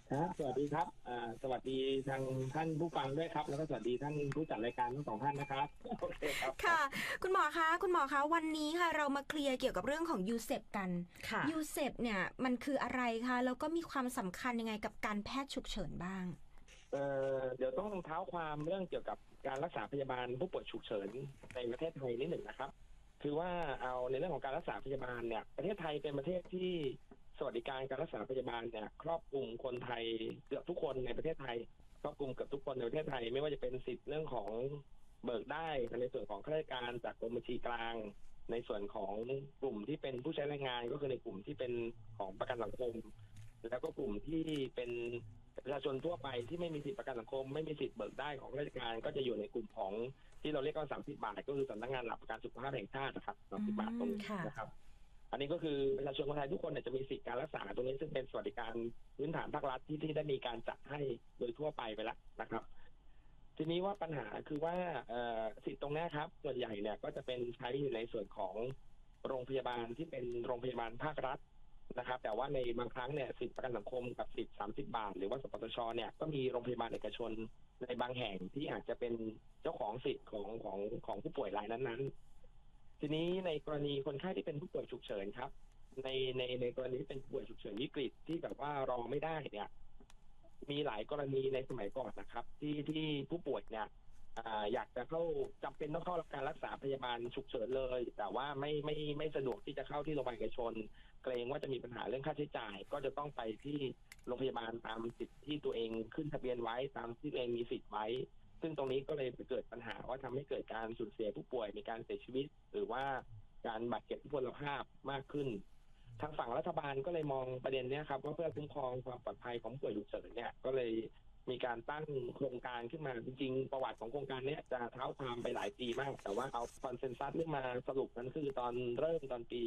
ครับสวัสดีครับสวัสดีทางท่านผู้ฟังด้วยครับแล้วก็สวัสดีท่านผู้จัดรายการทั้งสองท่านนะครับโอเคครับครัค่ะบคุณหมอคะวันนี้ค่ะเรามาเคลียร์เกี่ยวกับเรื่องของยูเซปกันค่ะยูเซปเนี่ยมันคืออะไรคะแล้วก็มีความสำคัญยังไงกับการแพทย์ฉุกเฉินบ้างเดี๋ยวต้องเท้าความเรื่องเกี่ยวกับการรักษาพยาบาลผู้ป่วยฉุกเฉินในประเทศไทยนิดหนึ่งนะครับคือว่าเอาในเรื่องของการรักษาพยาบาลเนี่ยประเทศไทยเป็นประเทศที่สวัสดิการการรักษาพยาบาลเนี่ยครอบคลุมคนไทยเกือบทุกคนในประเทศไทยครอบคลุมเกือบทุกคนในประเทศไทยไม่ว่าจะเป็นสิทธิเรื่องของเบิกได้ในส่วนของข้าราชการจากกรมบัญชีกลางในส่วนของกลุ่มที่เป็นผู้ใช้แรงงานก็คือในกลุ่มที่เป็นของประกันสังคมแล้วก็กลุ่มที่เป็นประชาชนทั่วไปที่ไม่มีสิทธิประกันสังคมไม่มีสิทธิเบิกได้ของราชการก็จะอยู่ในกลุ่มของที่เราเรียกว่า30 บาทก็คือสำนักงานหลักประกันสุขภาพแห่งชาตินะครับ30 บาทตรงนี้นะครับอันนี้ก็คือประชาชนคนไทยทุกคนเนี่ยจะมีสิทธิการรักษาตรงนี้ซึ่งเป็นสวัสดิการพื้นฐานภาครัฐที่ได้มีการจัดให้โดยทั่วไปแล้วนะครับทีนี้ว่าปัญหาคือว่าสิทธิตรงนี้ครับส่วนใหญ่เนี่ยก็จะเป็นใช้อยู่ในส่วนของโรงพยาบาลที่เป็นโรงพยาบาลภาครัฐนะครับแต่ว่าในบางครั้งเนี่ยสิทธิประกันสังคมกับสิทธิ30 บาทหรือว่าสปสชเนี่ยก็มีโรงพยาบาลเอกชนในบางแห่งที่อาจจะเป็นเจ้าของสิทธิ์ของผู้ป่วยรายนั้นๆทีนี้ในกรณีคนไข้ที่เป็นผู้ป่วยฉุกเฉินครับในกรณีที่เป็นผู้ป่วยฉุกเฉินวิกฤตที่แบบว่ารอไม่ได้เนี่ยมีหลายกรณีในสมัยก่อนนะครับที่ผู้ป่วยเนี่ยอยากจะเข้าจำเป็นต้องเข้ารับการรักษาพยาบาลฉุกเฉินเลยแต่ว่าไม่สะดวกที่จะเข้าที่โรงพยาบาลเอกชนเกรงว่าจะมีปัญหาเรื่องค่าใช้จ่ายก็จะต้องไปที่โรงพยาบาลตามสิทธิ์ที่ตัวเองขึ้นทะเบียนไว้ตามที่ตัวเองมีสิทธิ์ไว้ซึ่งตรงนี้ก็เลยเกิดปัญหาว่าทำให้เกิดการสูญเสียผู้ป่วยมีการเสียชีวิตหรือว่าการบาดเจ็บทุพพลภาพมากขึ้นทางฝั่งรัฐบาลก็เลยมองประเด็นนี้ครับว่าเพื่อคุ้มครองความปลอดภัยของผู้ป่วยฉุกเฉินเนี่ยก็เลยมีการตั้งโครงการขึ้นมาจริงๆประวัติของโครงการนี้จะเท้าความไปหลายปีมากแต่ว่าเอาคอนเซนแซสเรื่องมาสรุปนั้นคือตอนเริ่มตอนปี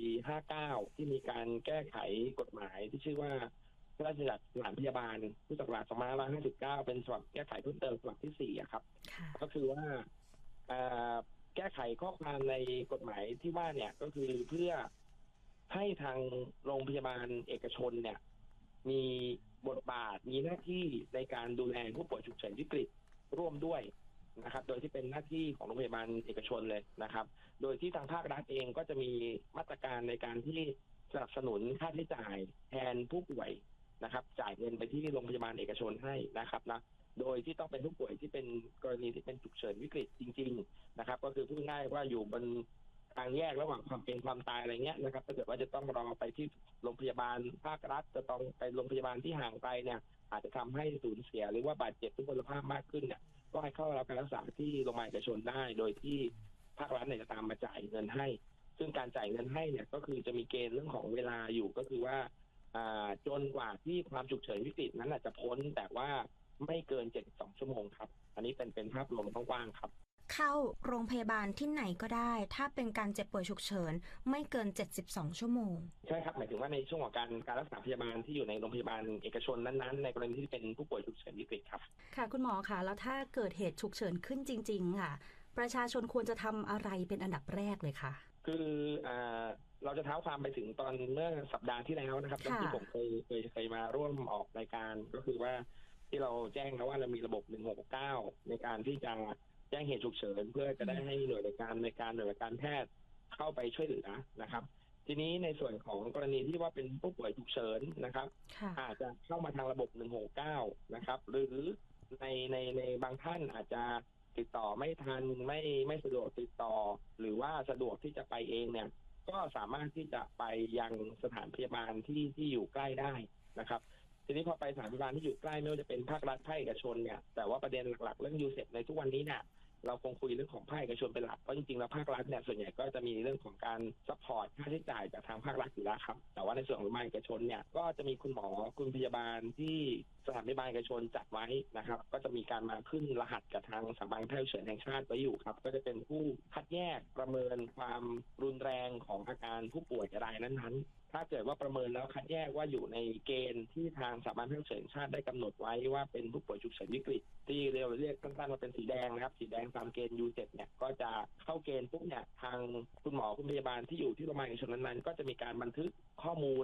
59ที่มีการแก้ไขกฎหมายที่ชื่อว่าพระราชบัญญัติสถานพยาบาลพุทธศักราช2559เป็นฉบับแก้ไขเพิ่มเติมฉบับที่4ครับก็คือว่าแก้ไขข้อความในกฎหมายที่ว่าเนี่ยก็คือเพื่อให้ทางโรงพยาบาลเอกชนเนี่ยมีบทบาทมีหน้าที่ในการดูแลผู้ป่วยฉุกเฉินวิกฤตร่วมด้วยนะครับโดยที่เป็นหน้าที่ของโรงพยาบาลเอกชนเลยนะครับโดยที่ทางภาครัฐเองก็จะมีมาตรการในการที่สนับสนุนค่าใช้จ่ายแทนผู้ป่วยนะครับจ่ายเงินไปที่โรงพยาบาลเอกชนให้นะครับนะโดยที่ต้องเป็นผู้ป่วยที่เป็นกรณีที่เป็นฉุกเฉินวิกฤตจริงๆนะครับก็คือพูดง่ายว่าอยู่บนทางแยกระหว่างความเป็นความตายอะไรเงี้ยนะครับถ้าเกิดว่าจะต้องรอไปที่โรงพยาบาลภาครัฐจะต้องไปโรงพยาบาลที่ห่างไกลเนี่ยอาจจะทำให้สูญเสียหรือว่าบาดเจ็บทุพพลภาพมากขึ้นเนี่ยก็ให้เข้ารับการรักษาที่โรงพยาบาลเอกชนได้โดยที่ภาครัฐเนี่ยจะตามมาจ่ายเงินให้ซึ่งการจ่ายเงินให้เนี่ยก็คือจะมีเกณฑ์เรื่องของเวลาอยู่ก็คือว่าจนกว่าที่ความฉุกเฉินวิกฤตนั้นอาจจะพ้นแต่ว่าไม่เกิน72 ชั่วโมงครับอันนี้เป็นภาพรวมกว้างๆครับเข้าโรงพยาบาลที่ไหนก็ได้ถ้าเป็นการเจ็บป่วยฉุกเฉินไม่เกิน72 ชั่วโมงใช่ครับหมายถึงว่าในช่วงของการรักษาพยาบาลที่อยู่ในโรงพยาบาลเอกชนนั้นๆในกรณีที่เป็นผู้ป่วยฉุกเฉินวิกฤตครับค่ะคุณหมอคะแล้วถ้าเกิดเหตุฉุกเฉินขึ้นจริงๆค่ะประชาชนควรจะทำอะไรเป็นอันดับแรกเลยค่ะคือเราจะเท้าความไปถึงตอนเมื่อสัปดาห์ที่แล้วนะครับที่ผมเคยมาร่วมออกรายการก็คือว่าที่เราแจ้งแล้วว่าเรามีระบบ1669ในการที่จะแจ้งเหตุฉุกเฉินเพื่อจะได้ให้หน่วยในการแพทย์เข้าไปช่วยเหลือนะครับทีนี้ในส่วนของกรณีที่ว่าเป็นผู้ป่วยฉุกเฉินนะครับอาจจะเข้ามาทางระบบ169นะครับหรือในบางท่านอาจจะติดต่อไม่ทันไม่สะดวกติดต่อหรือว่าสะดวกที่จะไปเองเนี่ยก็สามารถที่จะไปยังสถานพยาบาลที่อยู่ใกล้ได้นะครับทีนี้พอไปสถานพยาบาลที่อยู่ใกล้ไม่ว่าจะเป็นภาครัฐภาคเอกชนเนี่ยแต่ว่าประเด็นหลักๆเรื่องยูเซปในทุกวันนี้เนี่ยเราคงคุยเรื่องของภาคเอกชนเป็นหลักเพราะจริงๆแล้วภาครัฐเนี่ยส่วนใหญ่ก็จะมีเรื่องของการซัพพอร์ตค่าใช้จ่ายจากทางภาครัฐอยู่แล้วครับแต่ว่าในส่วนของโรงพยาบาลเอกชนเนี่ยก็จะมีคุณหมอคุณพยาบาลที่สถานพยาบาลเอกชนจัดไว้นะครับก็จะมีการมาขึ้นรหัสกับทางสถาบันแพทย์ฉุกเฉินแห่งชาติไว้อยู่ครับก็จะเป็นผู้คัดแยกประเมินความรุนแรงของอาการผู้ป่วยรายนั้นๆถ้าเกิดว่าประเมินแล้วคัดแยกว่าอยู่ในเกณฑ์ที่ทางสถาบันแพทย์ฉุกเฉินแห่งชาติได้กำหนดไว้ว่าเป็นผู้ป่วยฉุกเฉินวิกฤตที่เรียกสั้นๆว่าเป็นสีแดงนะครับสีแดงตามเกณฑ์ยูเซปเนี่ยก็จะเข้าเกณฑ์ปุ๊บเนี่ยทางคุณหมอคุณพยาบาลที่อยู่ที่โรงพยาบาลเอกชนนั้นๆก็จะมีการบันทึกข้อมูล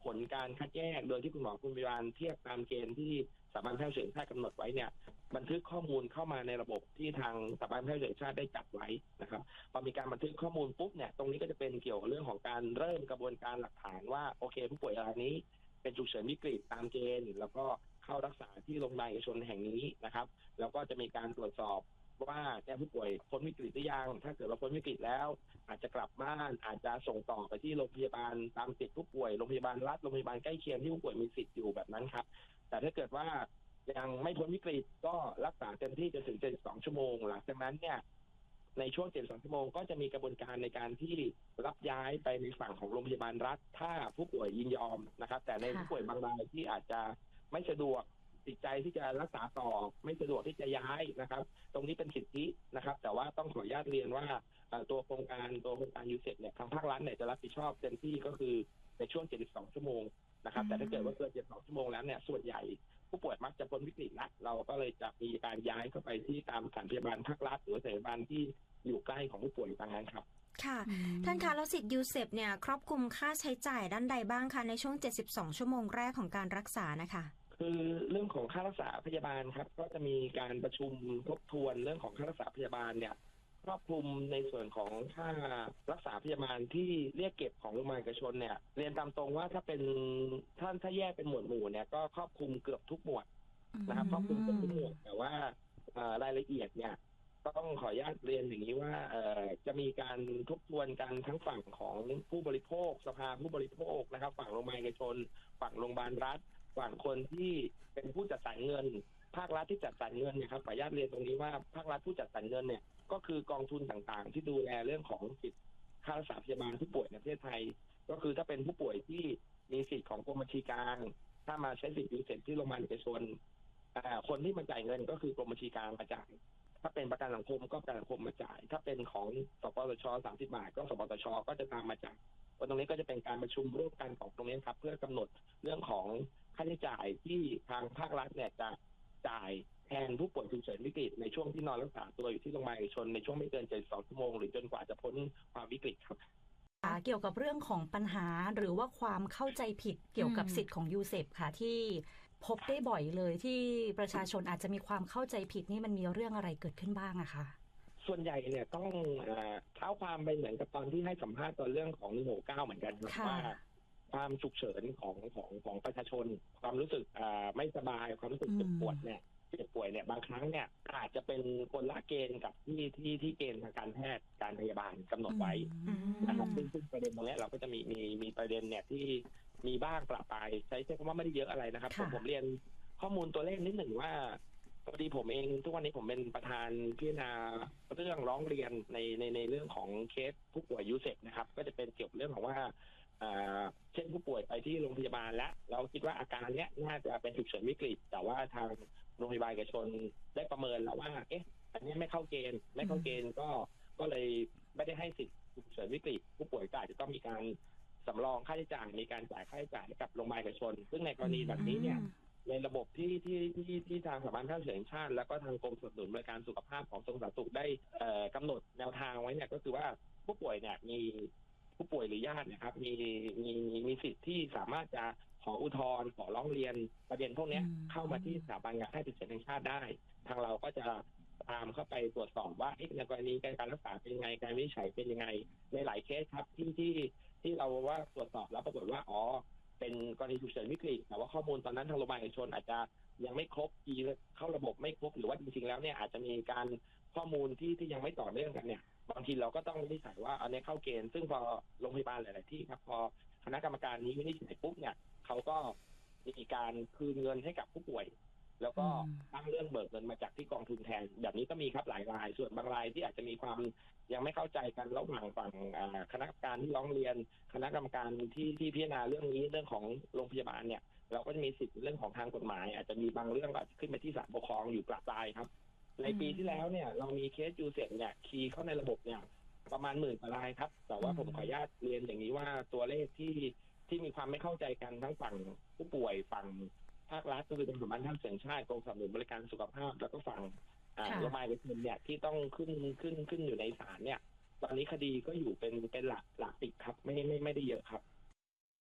ผลการคัดแยกโดยที่คุณหมอคุณพยาบาลเทียบตามเกณฑ์ที่สถาบันแพทย์เฉลิมชาติกำหนดไว้เนี่ยบันทึกข้อมูลเข้ามาในระบบที่ทางสถาบันแพทย์เฉลิมชาติได้จัดไว้นะครับพอมีการบันทึกข้อมูลปุ๊บเนี่ยตรงนี้ก็จะเป็นเกี่ยวกับเรื่องของการเริ่มกระบวนการหลักฐานว่าโอเคผู้ป่วยรายนี้เป็นฉุกเฉินวิกฤตตามเกณฑ์แล้วก็เข้ารักษาที่โรงพยาบาลเอกชนแห่งนี้นะครับแล้วก็จะมีการตรวจสอบว่าเนี่ยผู้ป่วยพ้นวิกฤตหรือยังถ้าเกิดว่าพ้นวิกฤตแล้วอาจจะกลับบ้านอาจจะส่งต่อไปที่โรงพยาบาลตามสิทธิผู้ป่วยโรงพยาบาลรัฐโรงพยาบาลใกล้เคียงที่ผู้ป่วยมีสิทธิ์อยู่แบบนั้นครับแต่ถ้าเกิดว่ายังไม่พ้นวิกฤตก็รักษาเต็มที่จนถึง72 ชั่วโมงหลังจากนั้นเนี่ยในช่วง72 ชั่วโมงก็จะมีกระบวนการในการที่รับย้ายไปในฝั่งของโรงพยาบาลรัฐถ้าผู้ป่วยยินยอมนะครับแต่ในผู้ป่วยบางรายที่อาจจะไม่สะดวกติดใจที่จะรักษาต่อไม่สะดวกที่จะย้ายนะครับตรงนี้เป็นสิทธินะครับแต่ว่าต้องขออนุญาตเรียนว่าตัวโครงการยูเซปเนี่ยทางภาครัฐเนี่ยจะรับผิดชอบเต็มที่ก็คือในช่วง72 ชั่วโมงนะครับแต่ถ้าเกิดว่าเกิน72 ชั่วโมงแล้วเนี่ยส่วนใหญ่ผู้ป่วยมักจะพ้นวิกฤตละเราก็เลยจะมีการย้ายเข้าไปที่ตามสถานพยาบาลภาครัฐหรือสถานพยาบาลที่อยู่ใกล้ของผู้ป่วยต่างนั้นครับค่ะท่านคะแล้วสิทธิ์ยูเซปเนี่ยครอบคลุมค่าใช้จ่ายด้านใดบ้างคะในช่วง72 ชั่วโมงแรกของการรักษานะคะคือเรื่องของค่ารักษาพยาบาลครับก็จะมีการประชุมทบทวนเรื่องของค่ารักษาพยาบาลเนี่ยครอบคลุมในส่วนของค่ารักษาพยาบาลที่เรียกเก็บของโรงพยาบาลเอกชนเนี่ยเรียนตามตรงว่าถ้าเป็นถ้าแยกเป็นหมวดหมู่เนี่ยก็ครอบคลุมเกือบทุกหมวดนะครับครอบคลุมเกือบทุกหมวดแต่ว่ารายละเอียดเนี่ยต้องขออนุญาตเรียนอย่างนี้ว่าจะมีการทบทวนกันทั้งฝั่งของผู้บริโภคสภาผู้บริโภคนะครับฝั่งโรงพยาบาลเอกชนฝั่งโรงพยาบาลรัฐฝั่งคนที่เป็นผู้จัดสรรเงินภาครัฐที่จัดสรรเงินเนี่ยครับขออนุญาตเรียนตรงนี้ว่าภาครัฐผู้จัดสรรเงินเนี่ยก็คือกองทุนต่างๆที่ดูแลเรื่องของสิทธิค่ารักษาพยาบาลผู้ป่วยในประเทศไทยก็คือถ้าเป็นผู้ป่วยที่มีสิทธิ์ของกรมบัญชีกลางถ้ามาใช้สิทธิ์ยูเซปที่โรงพยาบาลเอกชนคนที่มาจ่ายเงินก็คือกรมบัญชีกลางมาจ่ายถ้าเป็นประกันสังคมก็ประกันสังคมมาจ่ายถ้าเป็นของสปสช30 บาทก็สปสชก็จะตามมาจ่ายตรงนี้ก็จะเป็นการประชุมร่วมกันของตรงนี้ครับเพื่อกำหนดเรื่องของค่าใช้จ่ายที่ทางภาครัฐเนี่ยจะจ่ายแทนผู้ป่วยฉุกเฉินวิกฤตในช่วงที่นอนรักษาตัวอยู่ที่โรงพยาบาลเอกชนในช่วงไม่เกิน72 ชั่วโมงหรือจนกว่าจะพ้นความวิกฤตครับเกี่ยวกับเรื่องของปัญหาหรือว่าความเข้าใจผิดเกี่ยวกับสิทธิ์ของยูเซปค่ะที่พบได้บ่อยเลยที่ประชาชนอาจจะมีความเข้าใจผิดนี่มันมีเรื่องอะไรเกิดขึ้นบ้างอะคะส่วนใหญ่เนี่ยต้องเท้าความไปเหมือนกับตอนที่ให้สัมภาษณ์ตอนเรื่องของ169เหมือนกันว่าความฉุกเฉินของประชาชนความรู้สึกไม่สบายความรู้สึกเจ็บปวดเนี่ยเจ็บป่วยเนี่ยบางครั้งเนี่ยอาจจะเป็นคนละเกณฑ์กับที่เกณฑ์ทางการแพทย์การพยาบาลกำหนดไว้นะครับซึ่งประเด็นตรงนี้เราก็จะมีประเด็นเนี่ยที่มีบ้างประปรายใช้คำว่าไม่ได้เยอะอะไรนะครับผมเรียนข้อมูลตัวเลขนิดหนึ่งว่าพอดีผมเองทุกวันนี้ผมเป็นประธานพิจารณาเรื่องร้องเรียนในเรื่องของเคสผู้ป่วยยูเซปนะครับก็จะเป็นเกี่ยวกับเรื่องของว่าเช่นผู้ป่วยไปที่โรงพยาบาลแล้วเราคิดว่าอาการเนี้ยน่าจะเป็นฉุกเฉินวิกฤตแต่ว่าทางโรงพยาบาลเอกชนได้ประเมินแล้วว่าอันนี้ไม่เข้าเกณฑ์ก็เลยไม่ได้ให้สิทธิ์ฉุกเฉินวิกฤตผู้ป่วยก็อาจจะต้องมีการสำรองค่าใช้จ่ายมีการจ่ายค่าใช้จ่ายให้กับโรงพยาบาลเอกชนซึ่งในกรณีแบบนี้เนี่ยในระบบที่ทางสถาบันแพทย์แห่งชาติแล้วก็ทางกรมสนับสนุนบริการสุขภาพของกระทรวงสาธารณสุขได้กำหนดแนวทางไว้เนี่ยก็คือว่าผู้ป่วยเนี่ยมีผู้ป่วยหรือญาตินะครับมีสิทธิ์ที่สามารถจะขออุทธรณ์ขอร้องเรียนประเด็นพวกนี้เข้ามาที่สถาบันการแพทย์แห่งชาติได้ทางเราก็จะตามเข้าไปตรวจสอบว่าในกรณีการรักษาเป็นยังไงการวินิจฉัยเป็นยังไงในหลายเคสครับที่เราว่าตรวจสอบแล้วปรากฏว่าเป็นกรณีฉุกเฉินวิกฤตแต่ว่าข้อมูลตอนนั้นทางโรงพยาบาลเอกชนอาจจะยังไม่ครบเข้าระบบไม่ครบหรือว่าจริงๆแล้วเนี่ยอาจจะมีการข้อมูลที่ยังไม่ต่อเนื่องกันเนี่ยบางทีเราก็ต้องวินิจฉัยว่าอันนี้เข้าเกณฑ์ซึ่งพอโรงพยาบาลหลายๆที่ครับพอคณะกรรมการนี้วินิจฉัยปุ๊บเนี่ยเขาก็มีการคืนเงินให้กับผู้ป่วยแล้วก็ตั้งเรื่องเบิกเงินมาจากที่กองทุนแทนแบบนี้ก็มีครับหลายรายส่วนบางรายที่อาจจะมีความยังไม่เข้าใจกันระหว่างฝั่งคณะกรรมการที่ร้องเรียนคณะกรรมการที่พิจารณาเรื่องนี้เรื่องของโรงพยาบาลเนี่ยเราก็จะมีสิทธิ์เรื่องของทางกฎหมายอาจจะมีบางเรื่องอาจจะขึ้นไปที่ศาลปกครองอยู่ปราบปรายครับในปีที่แล้วเนี่ยเรามีเคสยูเซปเนี่ยคีย์เข้าในระบบเนี่ยประมาณ10,000 กว่ารายครับแต่ว่าผมขออนุญาตเรียนอย่างนี้ว่าตัวเลขที่มีความไม่เข้าใจกันทั้งฝั่งผู้ป่วยฝั่งภาครัฐก็คือสถาบันแพทย์แห่งชาติกรมสนับสนุนบริการสุขภาพแล้วก็ฝั่งโรงพยาบาลเอกชนเนี่ยที่ต้องขึ้นอยู่ในศาลเนี่ยตอนนี้คดีก็อยู่เป็นหลักติดครับไม่ได้เยอะครับ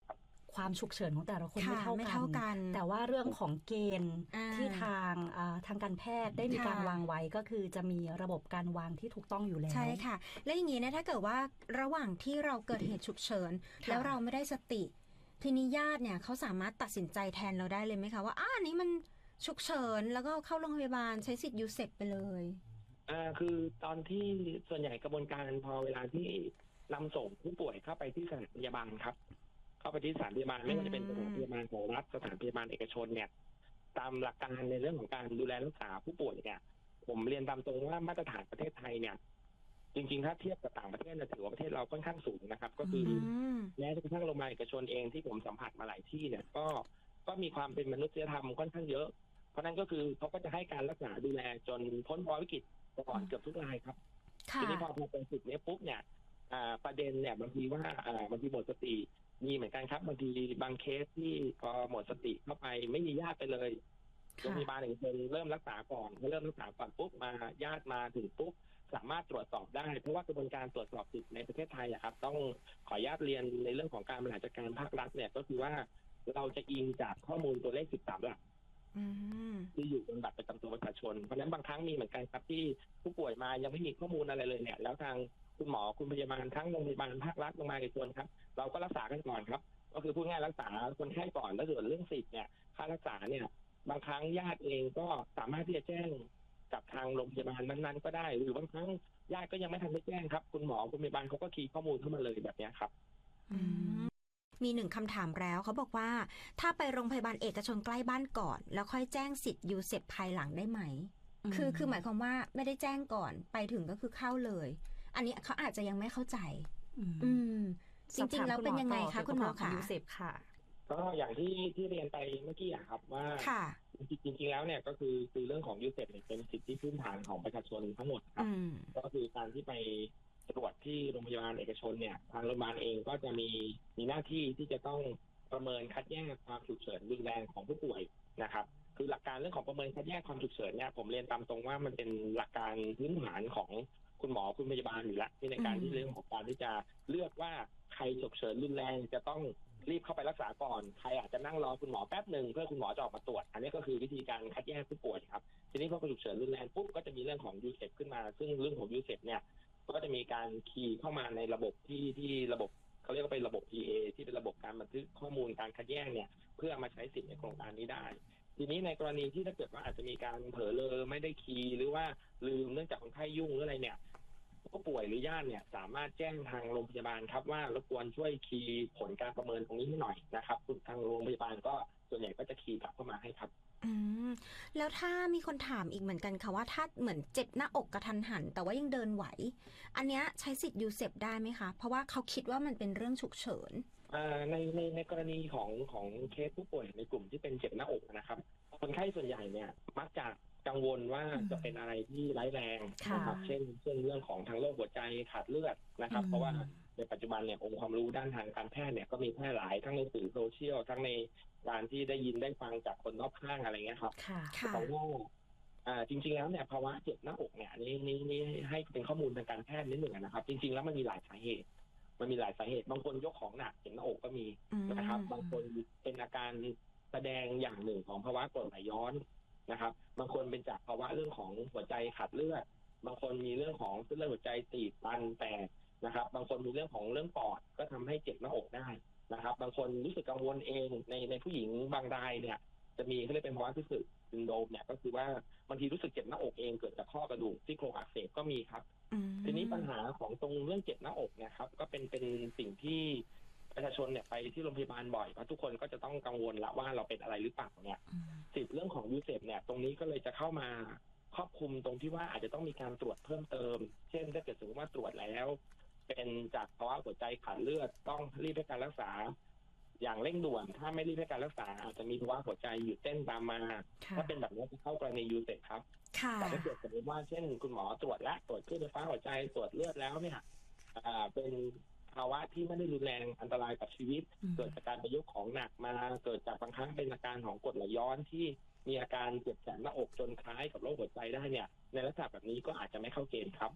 ความฉุกเฉินของแต่ละคนค่ะไม่เท่ากัน แต่ว่าเรื่องของเกณฑ์ที่ทางการแพทย์ได้มีการวางไว้ก็คือจะมีระบบการวางที่ถูกต้องอยู่แล้วใช่ค่ะและอย่างนี้นะถ้าเกิดว่าระหว่างที่เราเกิดเหตุฉุกเฉินแล้วเราไม่ได้สติทีนี้ญาติเนี่ยเขาสามารถตัดสินใจแทนเราได้เลยไหมคะว่าอันนี้มันฉุกเฉินแล้วก็เข้าโรงพยาบาลใช้สิทธิ์ยูเซปไปเลยคือตอนที่ส่วนใหญ่กระบวนการพอเวลาที่นำส่งผู้ป่วยเข้าไปที่สถานพยาบาลครับเข้าไปที่สถานพยาบาลไม่ว่าจะเป็นสถานพยาบาลของรัฐสถานพยาบาลเอกชนเนี่ยตามหลักการในเรื่องของการดูแลรักษาผู้ป่วยเนี่ยผมเรียนตามตรงว่ามาตรฐานประเทศไทยเนี่ยจริงๆถ้าเทียบกับต่างประเทศเนี่ยถือว่าประเทศเราค่อนข้างสูงนะครับก็คือแม้กระทั่งโรงพยาบาลเอกชนเองที่ผมสัมผัสมาหลายที่เนี่ยก็มีความเป็นมนุษยธรรมค่อนข้างเยอะเพราะนั้นก็คือเขาก็จะให้การรักษาดูแลจนพ้นภาวะวิกฤตก่อนเกือบทุกรายครับทีนี้พอเป็นจุดนี้ปุ๊บเนี่ยประเด็นเนี่ยบางทีว่าบางทีหมดสติมีเหมือนกันครับบางทีบางเคสที่พอหมดสติเข้าไปไม่มีญาติไปเลยโรงพยาบาลเอกชนเริ่มรักษาก่อนปุ๊บมาญาติมาถึงปุ๊บสามารถตรวจสอบได้เพราะว่ากระบวนการตรวจสอบสิทธิในประเทศไทยครับต้องขออนุญาตเรียนในเรื่องของการบริหารจัดการภาครัฐเนี่ยก็คือว่าเราจะอิงจากข้อมูลตัวเลข13 หลักที่อยู่บนบัตรประจำตัวประชาชนเพราะฉะนั้นบางครั้งมีเหมือนกันครับที่ผู้ป่วยมายังไม่มีข้อมูลอะไรเลยเนี่ยแล้วทางคุณหมอคุณพยาบาลทั้งโรงพยาบาลภาครัฐโรงพยาบาลเอกชนครับเราก็รักษากันก่อนครับก็คือพูดง่ายรักษาคนไข้ก่อนแล้วส่วนเรื่องสิทธิ์เนี่ยค่ารักษาเนี่ยบางครั้งญาติเองก็สามารถที่จะแจ้งกับทางโรงพยาบาลนั้นๆก็ได้หรือบางครั้งญาติก็ยังไม่ทันได้แจ้งครับคุณหมอคุณพยาบาลเขาก็คีย์ข้อมูลเข้ามาเลยแบบนี้ครับมีหนึ่งคำถามแล้วเขาบอกว่าถ้าไปโรงพยาบาลเอกชนใกล้บ้านก่อนแล้วค่อยแจ้งสิทธิ์ยูเซปภายหลังได้ไหมคือหมายความว่าไม่ได้แจ้งก่อนไปถึงก็คือเข้าเลยอันนี้เขาอาจจะยังไม่เข้าใจจริงๆแล้วเป็นยังไงคะคุณหมอคะยูเซปค่ะก็อย่างที่เรียนไปเมื่อกี้ครับว่าจริงๆแล้วเนี่ยก็คือเรื่องของยูเซปเนี่ยเป็นสิทธิพื้นฐานของประชาชนทั้งหมดครับก็คือการที่ไปตรวจที่โรงพยาบาลเอกชนเนี่ยทางโรงพยาบาลเองก็จะมีหน้าที่ที่จะต้องประเมินคัดแยกความฉุกเฉินรุนแรงของผู้ป่วยนะครับคือหลักการเรื่องของประเมินคัดแยกความฉุกเฉินเนี่ยผมเรียนตามตรงว่ามันเป็นหลักการพื้นฐานของคุณหมอคุณพยาบาลอยู่แล้วที่ในการที่เรื่องของการที่จะเลือกว่าใครฉุกเฉินรุนแรงจะต้องรีบเข้าไปรักษาก่อนใครอาจจะนั่งรอคุณหมอแป๊บหนึ่งเพื่อคุณหมอจะออกมาตรวจอันนี้ก็คือวิธีการคัดแยกผู้ป่วยครับทีนี้พอฉุกเฉินรุนแรงปุ๊บก็จะมีเรื่องของยูเซปขึ้นมาซึ่งเรื่องของยูเซปเนี่ยก็จะมีการคีย์เข้ามาในระบบที่ระบบเขาเรียกว่าเป็นระบบ PA ที่เป็นระบบการบันทึกข้อมูลการคัดแยกเนี่ยเพื่อมาใช้สิทธิ์ในโครงการนี้ได้ทีนี้ในกรณีที่ถ้าเกิดว่าอาจจะมีการเผลอเลอไม่ได้คีย์หรือว่าลืมเนื่องจากคนไข้ยุ่งหรืออะไรเนี่ยผู้ป่วยหรือญาติเนี่ยสามารถแจ้งทางโรงพยาบาลครับว่ารบกวนช่วยคีย์ผลการประเมินตรงนี้ให้หน่อยนะครับทางโรงพยาบาลก็ส่วนใหญ่ก็จะคีย์กลับเข้ามาให้ครับแล้วถ้ามีคนถามอีกเหมือนกันค่ะว่าถ้าเหมือนเจ็บหน้าอกกระทันหันแต่ว่ายังเดินไหวอันเนี้ยใช้สิทธิ์ยูเซปได้ไหมคะเพราะว่าเขาคิดว่ามันเป็นเรื่องฉุกเฉินในกรณีของเคสผู้ป่วยในกลุ่มที่เป็นเจ็บหน้าอกนะครับคนไข้ส่วนใหญ่เนี่ยมักจะกังวลว่าจะเป็นอะไรที่ร้ายแรงนะครับเช่นเรื่องของทางโรคหัวใจขาดเลือดนะครับเพราะว่าในปัจจุบันเนี่ยองค์ความรู้ด้านทางการแพทย์เนี่ยก็มีแพร่หลายทั้งในสื่อโซเชียลทั้งในการที่ได้ยินได้ฟังจากคนรอบข้างอะไรเงี้ยครับเพราะว่าจริงๆแล้วเนี่ยภาวะเจ็บหน้าอกเนี่ยนี่ให้เป็นข้อมูลทางการแพทย์นิดหนึ่งนะครับจริงๆแล้วมันมีหลายสาเหตุบางคนยกของหนักเจ็บหน้าอกก็มีนะครับบางคนเป็นอาการแสดงอย่างหนึ่งของภาวะกรดไหลย้อนนะครับบางคนเป็นจากภาวะเรื่องของหัวใจขาดเลือดบางคนมีเรื่องของเส้นเลือดหัวใจตีบตันแตกนะครับบางคนมีเรื่องของเรื่องปอดก็ทำให้เจ็บหน้าอกได้นะครับบางคนรู้สึกกังวลเองในผู้หญิงบางรายเนี่ยจะมีเขาเรียกเป็นภาวะพิสึกซินโดรมเนี่ยก็คือว่าบางทีรู้สึกเจ็บหน้าอกเองเกิดจากข้อกระดูกซี่โครงอักเสบก็มีครับทีนี้ปัญหาของตรงเรื่องเจ็บหน้าอกเนี่ยครับก็เป็นสิ่งที่ประชาชนเนี่ยไปที่โรงพยาบาลบ่อยเพราะทุกคนก็จะต้องกังวลละว่าเราเป็นอะไรหรือเปล่าเนี่ยสิทธิ์เรื่องของยูเซปเนี่ยตรงนี้ก็เลยจะเข้ามาครอบคลุมตรงที่ว่าอาจจะต้องมีการตรวจเพิ่มเติมเช่นถ้าเกิดสมมติว่าตรวจแล้วเป็นจากภาวะหัวใจขาดเลือดต้องรีบให้การรักษาอย่างเร่งด่วนถ้าไม่รีบให้การรักษาอาจจะมีภาวะหัวใจหยุดเต้นตามมาถ้าเป็นแบบนี้จะเข้ากรณียูเซปครับแต่ถ้าเกิดสมมติว่าเช่นคุณหมอตรวจคลื่นไฟฟ้าหัวใจตรวจเลือดแล้วเนี่ยเป็นภาวะที่ไม่ได้รุนแรงอันตรายกับชีวิตเกิดจากการไปยกของหนักมาเกิดจากบางครั้งเป็นอาการของกรดไหลย้อนที่มีอาการเจ็บแสบหน้าอกจนคล้ายกับโรคหัวใจได้เนี่ยในลักษณะแบบนี้ก็อาจจะไม่เข้าเกณฑ์ครับ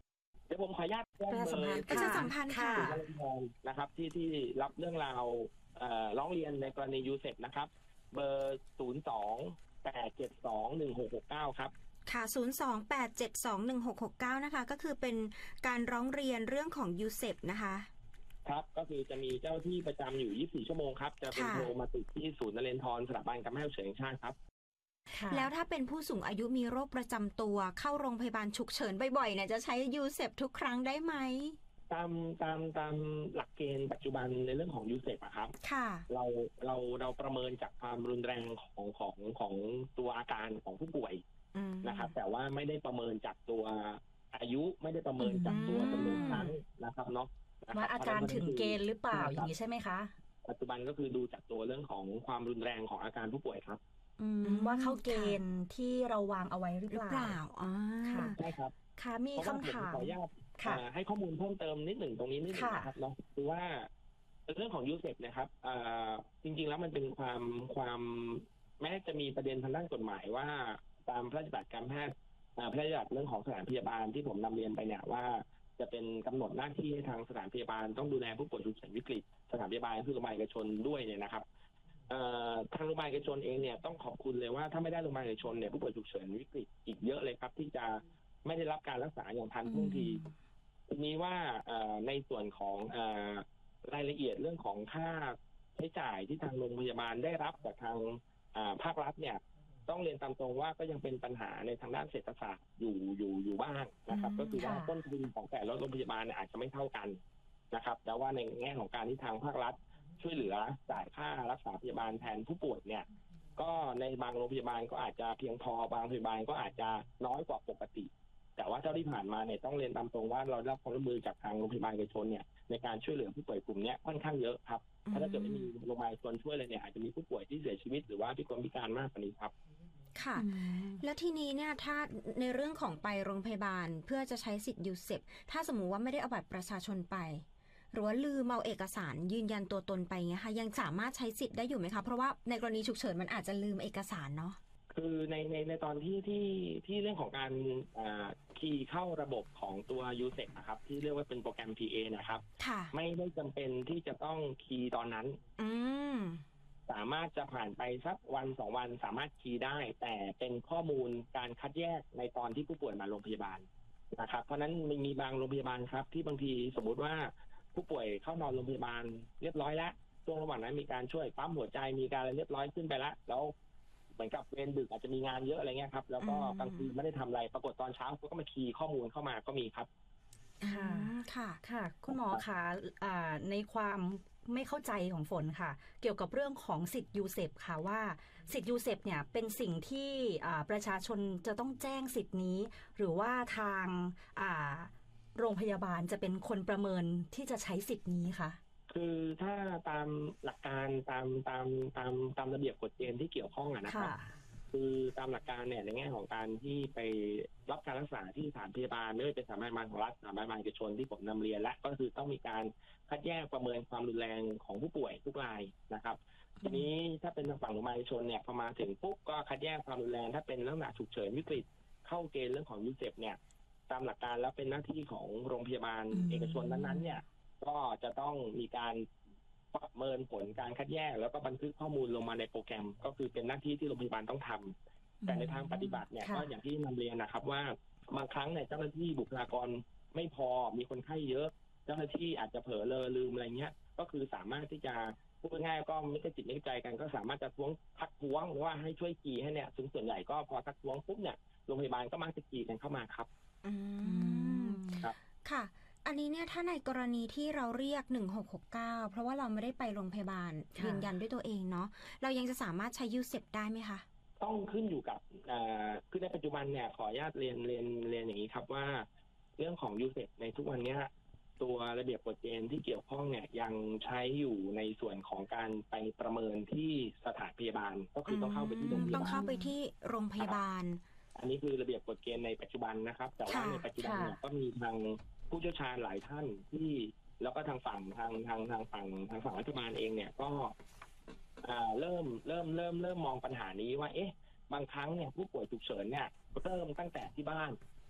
เดี๋ยวผมขออนุญาตแจ้งประชาสัมพันธ์ประชาสัมพันธ์ค่ะศูนย์นเรนทรนะครับที่รับเรื่องราวร้องเรียนในกรณียูเซปนะครับเบอร์02-872-1669ครับค่ะ02-872-1669นะคะก็คือเป็นการร้องเรียนเรื่องของยูเซปนะคะครับก็คือจะมีเจ้าที่ประจำอยู่24ชั่วโมงครับจะเป็นโทรมาติดที่ศูนย์นเรนทรสถาบันการแพทย์ฉุกเฉินแห่งชาติครับแล้วถ้าเป็นผู้สูงอายุมีโรคประจำตัวเข้าโรงพยาบาลฉุกเฉินบ่อยๆเนี่ยจะใช้ยูเซปทุกครั้งได้ไหมตามหลักเกณฑ์ปัจจุบันในเรื่องของยูเซปอะครับค่ะเราประเมินจากความรุนแรงของตัวอาการของผู้ป่วยนะครับแต่ว่าไม่ได้ประเมินจากตัวอายุไม่ได้ประเมินจากตัวจำนวนครั้งนะครับเนาะว่าอาการถึงเกณฑ์หรือเปล่าอย่างนี้ใช่ไหมคะปัจจุบันก็คือดูจากตัวเรื่องของความรุนแรงของอาการผู้ป่วยครับว่าเข้าเกณฑ์ที่เราวางเอาไว้หรือเปล่าค่ะใช่ครับค่ะมีคำถามขออนุญาตให้ข้อมูลเพิ่มเติมนิดหนึ่งตรงนี้นิดหนึ่งนะครับเนาะคือว่าเรื่องของยูเซปนะครับจริงๆแล้วมันเป็นความแม้จะมีประเด็นทางด้านกฎหมายว่าตามพระราชบัญญัติการแพทย์พระราชบัญญัติเรื่องของสถานพยาบาลที่ผมนำเรียนไปเนี่ยว่าจะเป็นกำหนดหน้าที่ให้ทางสถานพยาบาลต้องดูแลผู้ป่วยฉุกเฉินวิกฤตสถานพยาบาลคือโรงพยาบาลเอกชนด้วยเนี่ยนะครับทางโรงพยาบาลเอกชนเองเนี่ยต้องขอบคุณเลยว่าถ้าไม่ได้โรงพยาบาลเอกชนเนี่ยผู้ป่วยฉุกเฉินวิกฤตอีกเยอะเลยครับที่จะไม่ได้รับการรักษาอย่างทันท่วงทีทีนี้ว่าในส่วนของรายละเอียดเรื่องของค่าใช้จ่ายที่ทางโรงพยาบาลได้รับจากทางภาครัฐเนี่ยต้องเรียนตามตรงว่าก็ยังเป็นปัญหาในทางด้านเศรษฐศาสตร์อยู่บ้างนะครับก็คือว่าต้นทุนของแต่ละโรงพยาบาลอาจจะไม่เท่ากันนะครับแต่ว่าในแง่ของการที่ทางภาครัฐช่วยเหลือจ่ายค่ารักษาพยาบาลแทนผู้ป่วยเนี่ยก็ในบางโรงพยาบาลก็อาจจะเพียงพอบางโรงพยาบาลก็อาจจะน้อยกว่าปกติแต่ว่าเท่าที่ผ่านมาเนี่ยต้องเรียนตามตรงว่าเราได้รับความร่วมมือจากทางโรงพยาบาลเอกชนเนี่ยในการช่วยเหลือผู้ป่วยกลุ่มนี้ค่อนข้างเยอะครับถ้าเกิดไม่มีโรงพยาบาลเอกชนช่วยเลยเนี่ยอาจจะมีผู้ป่วยที่เสียชีวิตหรือว่าพิการมากกว่านี้ครับค่ะแล้วทีนี้เนี่ยถ้าในเรื่องของไปโรงพยาบาลเพื่อจะใช้สิทธิ์ยูเซปถ้าสมมุติว่าไม่ได้เอาบัตรประชาชนไปหรือว่าลืมเอาเอกสารยืนยันตัวตนไปเงี้ยค่ะยังสามารถใช้สิทธิ์ได้อยู่ไหมคะเพราะว่าในกรณีฉุกเฉินมันอาจจะลืมเอกสารเนาะคือในตอนที่เรื่องของการคีย์เข้าระบบของตัว USEC นะครับที่เรียกว่าเป็นโปรแกรม PA นะครับไม่ได้จำเป็นที่จะต้องคีย์ตอนนั้นสามารถจะผ่านไปสักวัน2 วันสามารถคีย์ได้แต่เป็นข้อมูลการคัดแยกในตอนที่ผู้ป่วยมาโรงพยาบาลนะครับเพราะนั้นมีบางโรงพยาบาลครับที่บางทีสมมุติว่าผู้ป่วยเข้านอนโรงพยาบาลเรียบร้อยแล้วช่วงระหว่างนั้นมีการช่วยปั๊มหัวใจมีการอะไรเรียบร้อยขึ้นไปแล้วเหมือนกับเวรดึกอาจจะมีงานเยอะอะไรเงี้ยครับแล้วก็บางทีไม่ได้ทำอะไรปรากฏตอนเช้าก็มาคีย์ข้อมูลเข้ามาก็มีครับค่ะคุณหมอคะในความไม่เข้าใจของฝนค่ะเกี่ยวกับเรื่องของสิทธิ์ยูเซปค่ะว่าสิทธิ์ยูเซปเนี่ยเป็นสิ่งที่ประชาชนจะต้องแจ้งสิทธิ์นี้หรือว่าทางโรงพยาบาลจะเป็นคนประเมินที่จะใช้สิทธิ์นี้คะคือถ้าตามหลักการตามระเบียบกฎเกณฑ์ที่เกี่ยวข้องนะครับคือตามหลักการเนี่ยในแง่ของการที่ไปรับการรักษาที่สถานพยาบาลไม่ว่าเป็นสถานพยาบาลของรัฐสถานพยาบาลเอกชนที่ผมนำเรียนและก็คือต้องมีการคัดแยกประเมินความรุนแรงของผู้ป่วยทุกรายนะครับทีนี้ถ้าเป็นทางฝั่งโรงพยาบาลเอกชนเนี่ยพอมาถึงปุ๊บก็คัดแยกความรุนแรงถ้าเป็นลักษณะฉุกเฉินวิกฤตเข้าเกณฑ์เรื่องของยูเซปเนี่ยตามหลักการแล้วเป็นหน้าที่ของโรงพยาบาลเอกชนนั้นๆเนี่ยก็จะต้องมีการประเมินผลการคัดแยกแล้วก็บันทึกข้อมูลลงมาในโปรแกรมก็คือเป็นหน้าที่ที่โรงพยาบาลต้องทำแต่ในทางปฏิบัติเนี่ยก็อย่างที่นำเรียนนะครับว่าบางครั้งเนี่ยเจ้าหน้าที่บุคลากรไม่พอมีคนไข้เยอะเจ้าหน้าที่อาจจะเผลอลืมอะไรเงี้ยก็คือสามารถที่จะพูดง่ายก็ไม่ได้จิตไม่ใจกันก็สามารถจะทักท้วงหรือว่าให้ช่วยกีให้เนี่ยส่วนใหญ่ก็พอทักท้วงปุ๊บเนี่ยโรงพยาบาลก็มักจะกีกันเข้ามาครับครับค่ะอันนี้เนี่ยถ้าในกรณีที่เราเรียก1669เพราะว่าเราไม่ได้ไปโรงพยาบาลยืนยันด้วยตัวเองเนาะเรายังจะสามารถใช้ยูเซปได้ไหมคะต้องขึ้นอยู่กับคือในปัจจุบันเนี่ยขออนุญาตเรียนอย่างนี้ครับว่าเรื่องของยูเซปในทุกวันนี้ตัวระเบียบกฎเกณฑ์ที่เกี่ยวข้องเนี่ยยังใช้อยู่ในส่วนของการไปประเมินที่สถานพยาบาลก็คือต้องเข้าไปที่โรงพยาบาลต้องเข้าไปที่โรงพยาบาลอันนี้คือระเบียบกฎเกณฑ์ในปัจจุบันนะครับแต่ว่าในปัจจุบันเนี่ยก็มีทางผู้เชี่ยวชาญหลายท่านที่แล้วก็ทางฝั่งรัฐบาลเองเนี่ยก็เริ่มมองปัญหานี้ว่าบางครั้งเนี่ยผู้ป่วยฉุกเฉินเนี่ยเริ่มตั้งแต่ที่บ้าน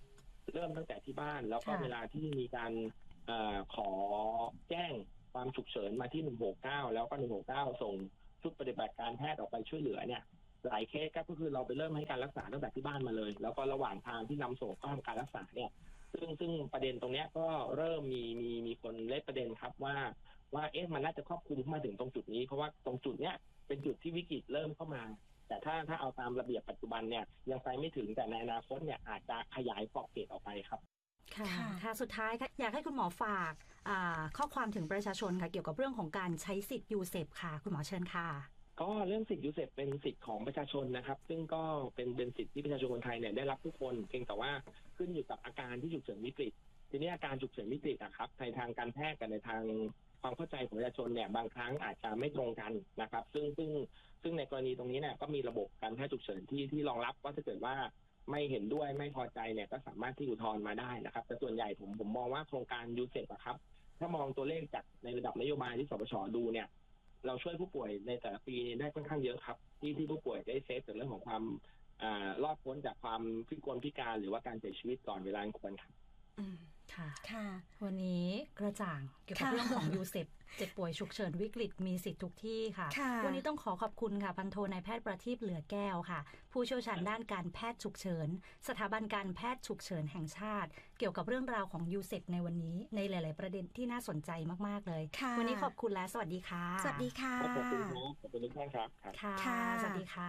เริ่มตั้งแต่ที่บ้านแล้วก็ค่ะเวลาที่มีการขอแจ้งความฉุกเฉินมาที่169แล้วก็169ส่งชุดปฏิบัติการแพทย์ออกไปช่วยเหลือเนี่ยหลายเคสก็คือเราไปเริ่มให้การรักษาตั้งแต่ที่บ้านมาเลย แล้วก็ระหว่างทางที่นำส่งเข้าทำการรักษาเนี่ยซึ่งประเด็นตรงเนี้ยก็เริ่มมีคนเล็กประเด็นครับว่ามันน่าจะครอบคลุมมาถึงตรงจุดนี้เพราะว่าตรงจุดเนี้ยเป็นจุดที่วิกฤตเริ่มเข้ามาแต่ถ้าเอาตามระเบียบปัจจุบันเนี่ยยังไปไม่ถึงแต่ในอนาคตเนี่ยอาจจะขยายขอบเขตออกไปครับค่ะค่ะค่ะ สุดท้ายค่ะอยากให้คุณหมอฝากข้อความถึงประชาชนค่ะเกี่ยวกับเรื่องของการใช้สิทธิ์ยูเซปค่ะคุณหมอเชิญค่ะก็เรื่องสิทธิยูเซปเป็นสิทธิ์ของประชาชนนะครับ ซึ่งก็เป็นสิทธิที่ประชาชนคนไทยเนี่ยได้รับทุกคนเพียงแต่ว่าขึ้นอยู่กับอาการที่ฉุกเฉินวิกฤตทีนี้อาการฉุกเฉินวิกฤตนะครับในทางการแพทย์กับในทางความเข้าใจของประชาชนเนี่ยบางครั้งอาจจะไม่ตรงกันนะครับ ซึ่งในกรณีตรงนี้เนี่ยก็มีระบบการแพทย์ฉุกเฉินที่รองรับว่าถ้าเกิดว่าไม่เห็นด้วยไม่พอใจเนี่ยก็สามารถที่อุทธรณ์มาได้นะครับแต่ส่วนใหญ่ผมมองว่าโครงการยูเซปครับถ้ามองตัวเลขจากในระดับนโยบายที่สปช.ดูเนี่ยเราช่วยผู้ป่วยในแต่ละปีได้ค่อนข้างเยอะครับที่ผู้ป่วยได้เซฟจากเรื่องของความรอดพ้นจากความพิกลพิการหรือว่าการเสียชีวิตก่อนเวลาอันควรครับอืมค่ะค่ะวันนี้กระจ่างเกี่ยวกับค่ะเรื่องของยูเซปเจ็บป่วยฉุกเฉินวิกฤตมีสิทธิ์ทุกที่ค่ะค่ะวันนี้ต้องขอบคุณค่ะพันโทนายแพทย์ประทีปเหลือแก้วค่ะ ผู้เชี่ยวชาญด้านการแพทย์ฉุกเฉินสถาบันการแพทย์ฉุกเฉินแห่งชาติ เกี่ยวกับเรื่องราวของยูเซปในวันนี้ในหลาย ๆ ประเด็นที่น่าสนใจมาก ๆ เลยค่ะวันนี้ขอบคุณและสวัสดีค่ะสวัสดีค่ะขอบคุณครับขอบคุณทุกท่านครับค่ะค่ะสวัสดีค่ะ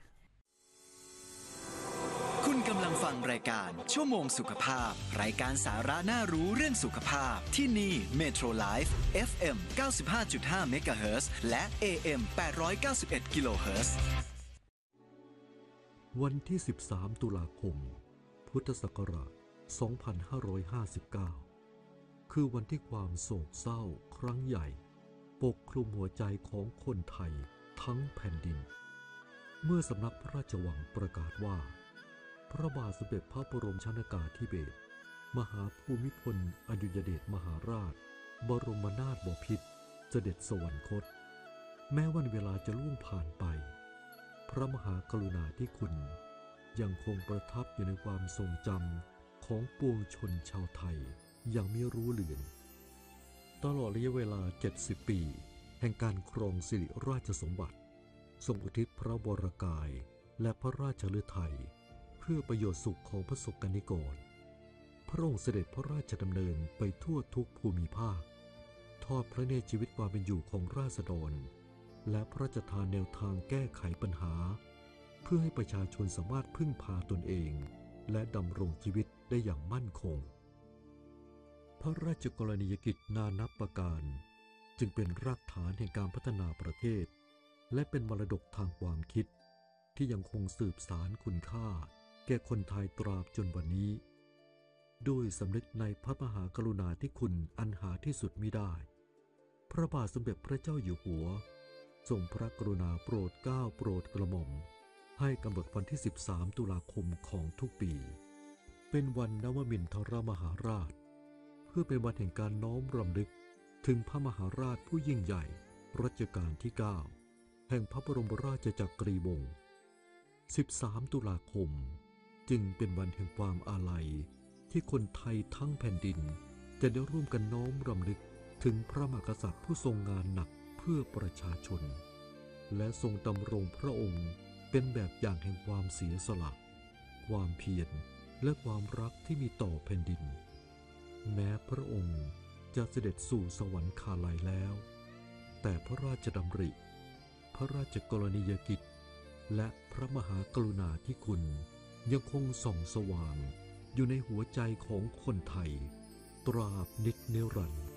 คุณกำลังฟังรายการชั่วโมงสุขภาพรายการสาระน่ารู้เรื่องสุขภาพที่นี่ Metro Life FM 95.5 MHz และ AM 891 kHz วันที่ 13 ตุลาคม พุทธศักราช 2559 คือวันที่ความโศกเศร้าครั้งใหญ่ ปกคลุมหัวใจของคนไทยทั้งแผ่นดิน เมื่อสำนักพระราชวังประกาศว่าพระบาทสมเด็จพระบรมชนกาธิเบศรมหาภูมิพลอดุลยเดชมหาราช บรมนาถบพิตรเสด็จสวรรคต แม้วันเวลาจะล่วงผ่านไปพระมหากรุณาธิคุณยังคงประทับอยู่ในความทรงจำของปวงชนชาวไทยอย่างไม่รู้เลือนตลอดระยะเวลา 70 ปีแห่งการครองสิริราชสมบัติทรงอุทิศพระวรกายและพระราชฤทัยเพื่อประโยชน์สุขของพระสกนิกรพระองค์เสด็จพระราชดำเนินไปทั่วทุกภูมิภาคทอดพระเนตรชีวิตความเป็นอยู่ของราษฎรและพระราชทานแนวทางแก้ไขปัญหาเพื่อให้ประชาชนสามารถพึ่งพาตนเองและดำรงชีวิตได้อย่างมั่นคงพระราชกรณียกิจนานับประการจึงเป็นรากฐานแห่งการพัฒนาประเทศและเป็นมรดกทางความคิดที่ยังคงสืบสานคุณค่าแก่คนไทยตราบจนวันนี้ด้วยสำนึกในพระมหากรุณาธิคุณอันหาที่สุดมิได้พระบาทสมเด็จพระเจ้าอยู่หัวทรงพระกรุณาโปรดเกล้าโปรดกระหม่อมให้กำหนดวันที่ 13 ตุลาคมของทุกปีเป็นวันนวมินทรมหาราชเพื่อเป็นวันแห่งการน้อมรำลึกถึงพระมหาราชผู้ยิ่งใหญ่รัชกาลที่ 9 แห่งพระบรมราชจักรีวงศ์ 13 ตุลาคมจึงเป็นวันแห่งความอาลัยที่คนไทยทั้งแผ่นดินจะได้ร่วมกันน้อมรำลึกถึงพระมหากษัตริย์ผู้ทรงงานหนักเพื่อประชาชนและทรงดำรงพระองค์เป็นแบบอย่างแห่งความเสียสละความเพียรและความรักที่มีต่อแผ่นดินแม้พระองค์จะเสด็จสู่สวรรคาลัยแล้วแต่พระราชดำริพระราชกรณียกิจและพระมหากรุณาธิคุณยังคงส่องสว่างอยู่ในหัวใจของคนไทยตราบนิจนิรันดร์